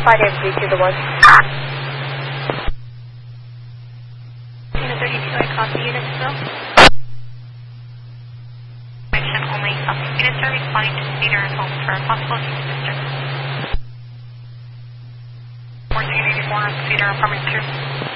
Flight MD to the 1. Unit 32, I copy unit still. Only units are responding to Cedar Home for possible disturbance. 1484 Cedar Apartment 2.